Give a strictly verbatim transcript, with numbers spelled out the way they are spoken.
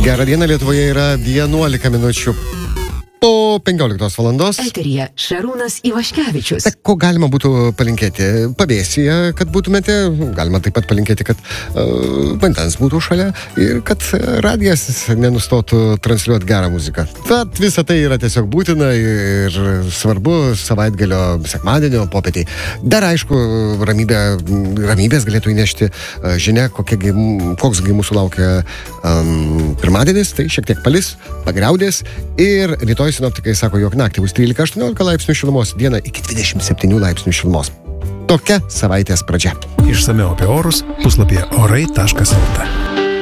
Gerą dieną, Lietuvoje yra vienuolika minučių po penkioliktos valandos. Eteryje Šarūnas Ivaškevičius. Tai ko galima būtų palinkėti? Pavėsyje, kad būtumėte, galima taip pat palinkėti, kad uh, vandens būtų šalia ir kad radijas nenustotų transliuoti gerą muziką. Tad visa tai yra tiesiog būtina ir svarbu savaitgalio sekmadienio popietį. Dar aišku, ramybė, ramybės galėtų įnešti uh, žinia, kokia, koks gi mūsų laukia um, pirmadienis, tai šiek tiek palis, pagriaudės ir rytoj sinoptikai sako, jog naktį bus trylika aštuoniolika laipsnių šilumos, dieną iki dvidešimt septynių laipsnių šilumos. Tokia savaitės pradžia. Išsamiau apie orus puslapyje orai taškas lt.